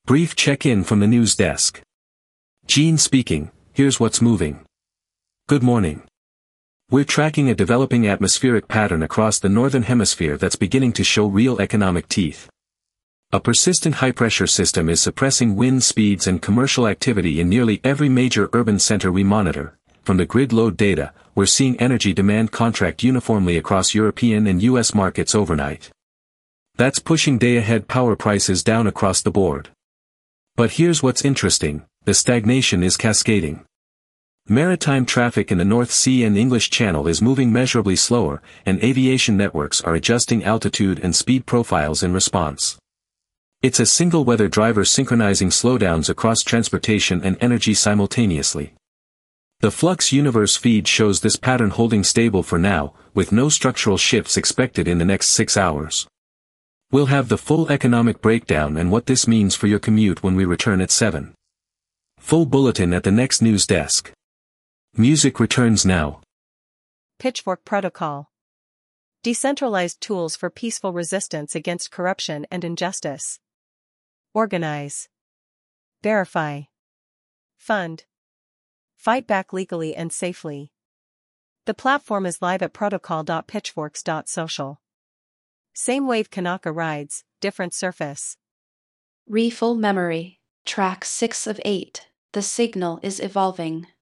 Brief check-in from the news desk. Gene speaking, here's what's moving. Good morning. We're tracking a developing atmospheric pattern across the northern hemisphere that's beginning to show real economic teeth. A persistent high-pressure system is suppressing wind speeds and commercial activity in nearly every major urban center we monitor. From the grid load data, we're seeing energy demand contract uniformly across European and US markets overnight. That's pushing day-ahead power prices down across the board. But here's what's interesting, the stagnation is cascading. Maritime traffic in the North Sea and English Channel is moving measurably slower, and aviation networks are adjusting altitude and speed profiles in response. It's a single weather driver synchronizing slowdowns across transportation and energy simultaneously. The Flux Universe feed shows this pattern holding stable for now, with no structural shifts expected in the next 6 hours. We'll have the full economic breakdown and what this means for your commute when we return at 7. Full bulletin at the next news desk. Music returns now. Pitchfork Protocol. Decentralized tools for peaceful resistance against corruption and injustice. Organize. Verify. Fund. Fight back legally and safely. The platform is live at protocol.pitchforks.social. Same wave Kanaka rides, different surface. Refull memory. Track 6 of 8. The signal is evolving.